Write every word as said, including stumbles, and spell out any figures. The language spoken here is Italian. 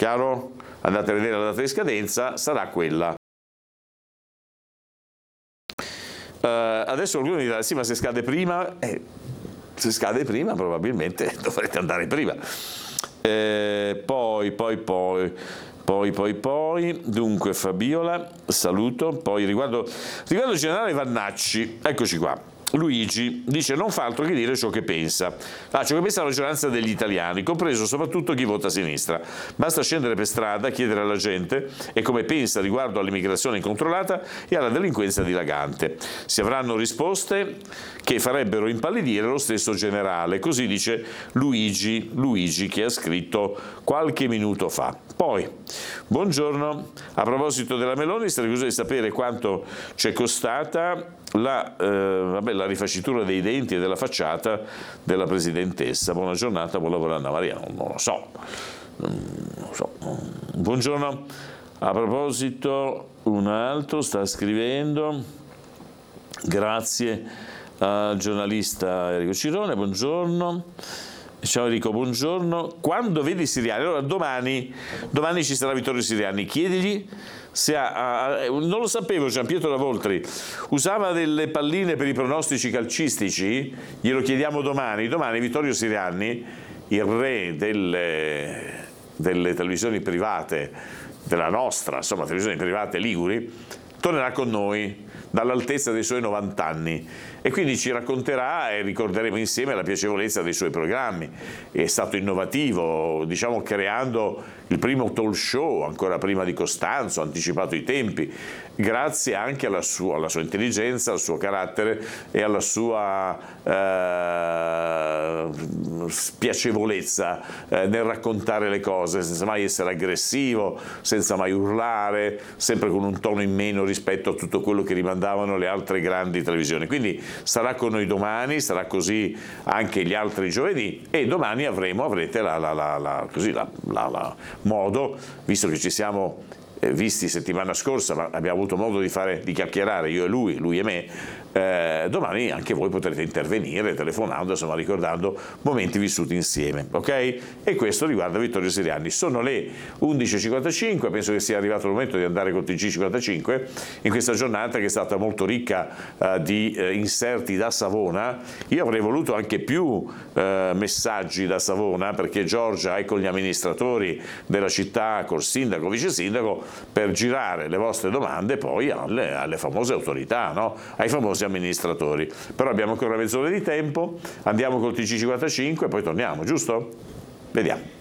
chiaro? Andate a vedere la data di scadenza, sarà quella. Uh, adesso qualcuno dirà, sì, ma se scade prima, eh, se scade prima probabilmente dovrete andare prima. Eh, poi, poi, poi, poi, poi, poi, dunque Fabiola, saluto, poi riguardo, riguardo il generale Vannacci, eccoci qua. Luigi dice non fa altro che dire ciò che pensa, ah, ciò che pensa la maggioranza degli italiani, compreso soprattutto chi vota a sinistra. Basta scendere per strada, chiedere alla gente e come pensa riguardo all'immigrazione incontrollata e alla delinquenza dilagante. Si avranno risposte che farebbero impallidire lo stesso generale, così dice Luigi, Luigi che ha scritto qualche minuto fa. Poi, buongiorno, a proposito della Meloni, sarei curioso di sapere quanto ci è costata la, eh, vabbè, la rifacitura dei denti e della facciata della presidentessa. Buona giornata, buon lavoro Anna Maria. Non, non lo so. Non lo so. Buongiorno, a proposito, un altro sta scrivendo, grazie al giornalista Enrico Cirone, buongiorno. Ciao Enrico, buongiorno. Quando vedi i siriani, allora domani, domani ci sarà Vittorio Siriani, chiedigli se ha, ha, non lo sapevo, Gianpietro Lavoltri usava delle palline per i pronostici calcistici, glielo chiediamo domani. Domani Vittorio Siriani, il re delle, delle televisioni private, della nostra, insomma, televisioni private liguri, tornerà con noi dall'altezza dei suoi novanta anni e quindi ci racconterà e ricorderemo insieme la piacevolezza dei suoi programmi. È stato innovativo, diciamo, creando il primo talk show ancora prima di Costanzo, ha anticipato i tempi, grazie anche alla sua, alla sua intelligenza, al suo carattere e alla sua eh, piacevolezza eh, nel raccontare le cose senza mai essere aggressivo, senza mai urlare, sempre con un tono in meno rispetto a tutto quello che rimandavano le altre grandi televisioni. Quindi sarà con noi domani, sarà così anche gli altri giovedì e domani avremo, avrete la, la, la, la, così, la, la, la modo, visto che ci siamo eh, visti settimana scorsa, ma abbiamo avuto modo di fare, di chiacchierare io e lui, lui e me, eh, domani anche voi potrete intervenire telefonando, insomma ricordando momenti vissuti insieme, ok? E questo riguarda Vittorio Siriani. Sono le undici e cinquantacinque, penso che sia arrivato il momento di andare col T G cinquantacinque in questa giornata che è stata molto ricca eh, di eh, inserti da Savona. Io avrei voluto anche più eh, messaggi da Savona, perché Giorgia è con gli amministratori della città, col sindaco, vice sindaco, per girare le vostre domande poi alle, alle famose autorità, no? Ai famosi amministratori. Però abbiamo ancora mezz'ora di tempo, andiamo col T G cinquantacinque e poi torniamo, giusto? Vediamo.